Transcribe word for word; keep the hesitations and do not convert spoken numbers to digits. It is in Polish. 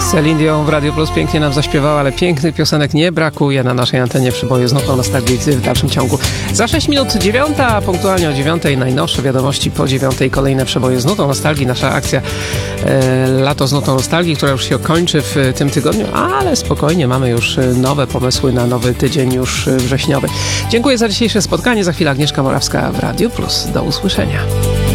Celine Dion w Radio Plus pięknie nam zaśpiewała, ale pięknych piosenek nie brakuje na naszej antenie Przeboje z nutą nostalgii w dalszym ciągu. Za sześć minut dziewiąta, punktualnie o dziewiątej najnowsze wiadomości, po dziewiątej kolejne Przeboje z nutą nostalgii. Nasza akcja e, Lato z nutą nostalgii, która już się kończy w tym tygodniu, ale spokojnie, mamy już nowe pomysły na nowy tydzień już wrześniowy. Dziękuję za dzisiejsze spotkanie. Za chwilę Agnieszka Morawska w Radio Plus. Do usłyszenia.